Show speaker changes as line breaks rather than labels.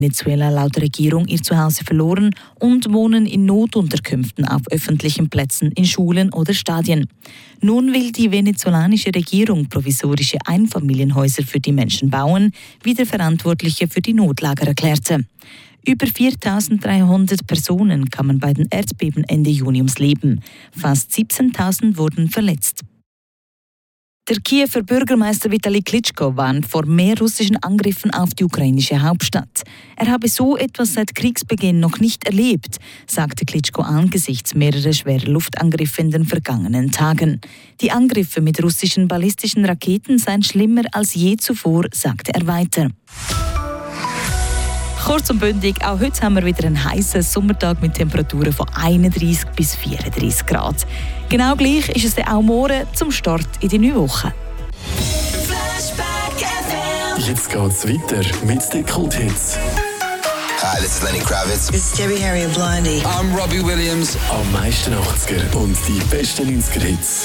Venezuela laut der Regierung ihr Zuhause verloren und wohnen in Notunterkünften auf öffentlichen Plätzen, in Schulen oder Stadien. Nun will die venezolanische Regierung provisorische Einfamilienhäuser für die Menschen bauen, wie der Verantwortliche für die Notlager erklärte. Über 4.300 Personen kamen bei den Erdbeben Ende Juni ums Leben. Fast 17.000 wurden verletzt. Der Kiewer Bürgermeister Vitali Klitschko warnt vor mehr russischen Angriffen auf die ukrainische Hauptstadt. Er habe so etwas seit Kriegsbeginn noch nicht erlebt, sagte Klitschko angesichts mehrerer schwerer Luftangriffe in den vergangenen Tagen. Die Angriffe mit russischen ballistischen Raketen seien schlimmer als je zuvor, sagte er weiter. Kurz und bündig, auch heute haben wir wieder einen heißen Sommertag mit Temperaturen von 31 bis 34 Grad. Genau gleich ist es dann auch morgen zum Start in die neue Woche.
Jetzt geht's weiter mit den Kulthits.
Hi, this is Lenny Kravitz.
It's Debbie Harry and Blondie.
I'm Robbie Williams.
Am meisten 80er und die besten 90er-Hits.